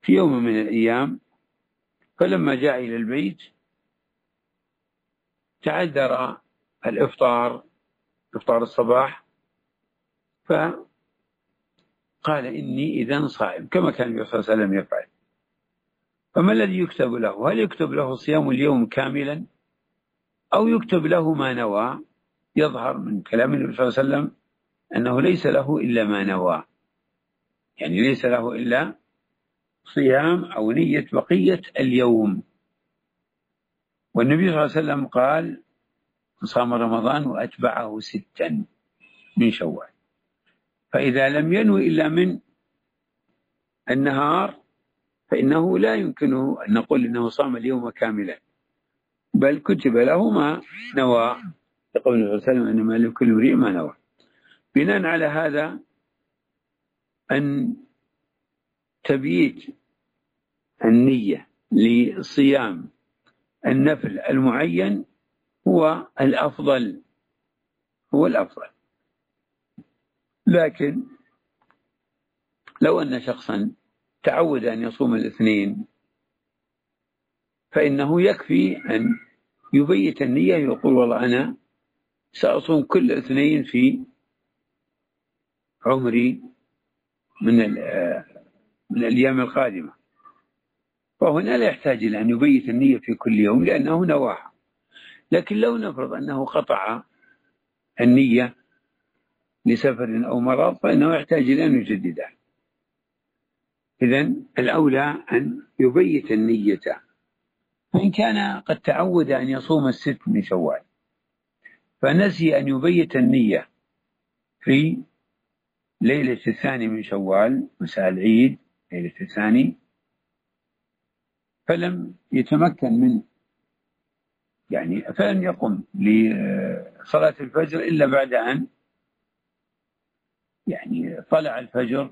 في يوم من الأيام، فلما جاء إلى البيت تعذر الإفطار، إفطار الصباح، فقال إني إذن صائم، كما كان النبي صلى الله عليه وسلم يفعل. فما الذي يكتب له؟ هل يكتب له صيام اليوم كاملا، أو يكتب له ما نوى؟ يظهر من كلام النبي صلى الله عليه وسلم أنه ليس له إلا ما نوى، يعني ليس له إلا صيام أو نية بقية اليوم. والنبي صلى الله عليه وسلم قال: صام رمضان وأتبعه 6 من شوال. فإذا لم ينوي إلا من النهار فإنه لا يمكنه أن نقول إنه صام اليوم كاملا، بل كتب له ما نوى، يقول النبي صلى الله عليه وسلم: إنما لكل امرئ ما نوى. بناء على هذا، أن تبييت النية لصيام النفل المعين هو الأفضل، هو الأفضل. لكن لو أن شخصا تعود أن يصوم الاثنين، فإنه يكفي أن يبيت النية، يقول: والله أنا سأصوم كل اثنين في عمري من الأيام القادمة. فهنا لا يحتاج إلى أن يبيت النية في كل يوم لأنه نواها. لكن لو نفرض أنه قطع النية لسفر أو مرض فإنه يحتاج إلى أن يجددها. إذن الأولى أن يبيت النية. فإن كان قد تعود أن يصوم 6 من شوال فنسي أن يبيت النية في ليلة 2 من شوال، مساء العيد ليلة 2، فلم يتمكن من فلم يقم لصلاة الفجر إلا بعد أن طلع الفجر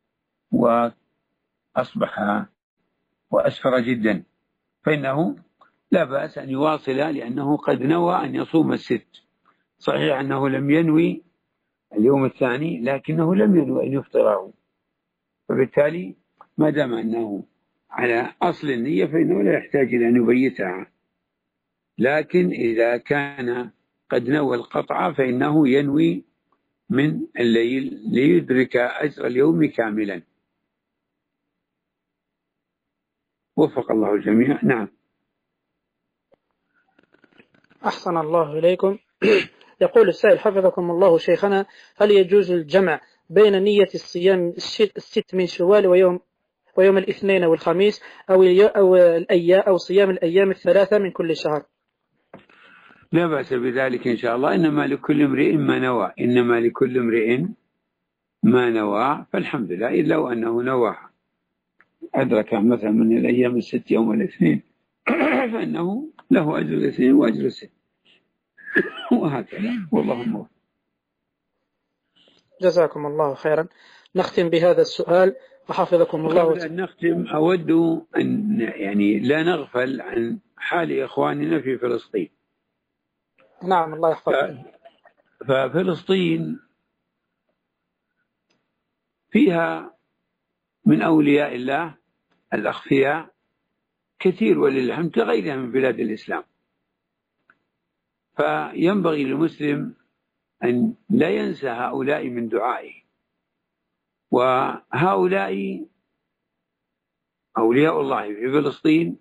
وأصبح وأسفر جدا، فإنه لا بأس أن يواصل لأنه قد نوى أن يصوم 6. صحيح أنه لم ينوي اليوم الثاني لكنه لم ينوي أن يفطره، فبالتالي ما دام أنه على أصل النية فإنه لا يحتاج إلى أن يبيتها. لكن إذا كان قد نوى القطع فإنه ينوي من الليل ليدرك أجر اليوم كاملا. وفق الله الجميع. نعم. أحسن الله إليكم. يقول السائل حفظكم الله شيخنا: هل يجوز الجمع بين نية الصيام 6 من شوال ويوم الاثنين والخميس أو صيام الأيام 3 من كل شهر؟ لا بأس بذلك إن شاء الله. إنما لكل امرئ ما نوى، إنما لكل امرئ ما نوى. فالحمد لله. لو أنه نوى أدرك مثلا من الأيام 6 يوم الاثنين فإنه له أجر الاثنين وأجر 6 وهكذا. والله موفق. جزاكم الله خيرا. نختم بهذا السؤال وحفظكم الله. قبل أن نختم أود أن لا نغفل عن حال إخواننا في فلسطين. نعم، الله يحفظكم. ففلسطين فيها من أولياء الله الأخفياء كثير ولله الحمد كغيرها من بلاد الإسلام. فينبغي للمسلم أن لا ينسى هؤلاء من دعائه. وهؤلاء أولياء الله في فلسطين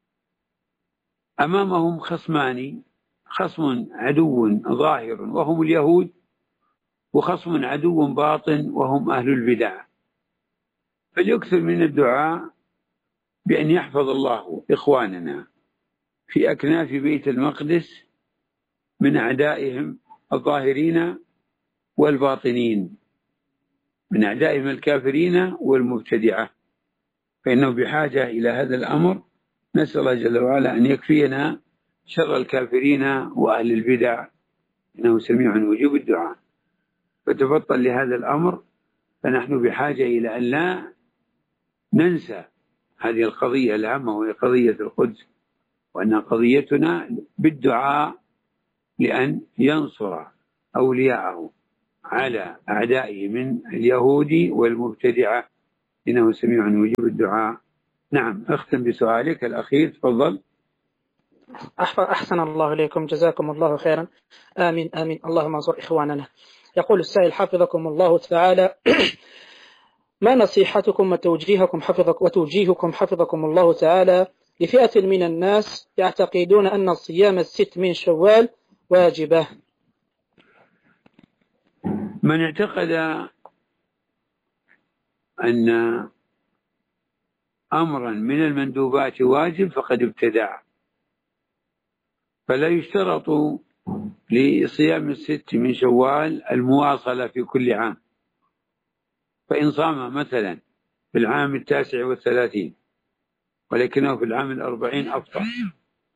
أمامهم خصمان: خصم عدو ظاهر وهم اليهود، وخصم عدو باطن وهم أهل البدع. فليكثر من الدعاء بأن يحفظ الله إخواننا في أكناف بيت المقدس من أعدائهم الظاهرين والباطنين، من أعدائهم الكافرين والمبتدعة، فإنه بحاجة إلى هذا الأمر. نسأل الله جل وعلا أن يكفينا شر الكافرين وأهل البدع، إنه سميع مجيب الدعاء. فتبطل لهذا الأمر، فنحن بحاجة إلى أن لا ننسى هذه القضية الهامة، وهي قضية القدس، وأن قضيتنا بالدعاء لأن ينصر أولياءه على أعدائه من اليهود والمبتدعة، إنه سميع مجيب الدعاء. نعم، اختم بسؤالك الأخير، تفضل. أحسن الله إليكم، جزاكم الله خيرا. آمين آمين، اللهم انصر إخواننا. يقول السائل حفظكم الله تعالى: ما نصيحتكم وتوجيهكم حفظكم الله تعالى لفئة من الناس يعتقدون أن صيام 6 من شوال واجبة؟ من اعتقد أن أمرا من المندوبات واجب فقد ابتدع، فلا يشترط لصيام 6 من شوال المواصلة في كل عام، فإن صام مثلا في العام 39 ولكنه في العام 40 أفطر،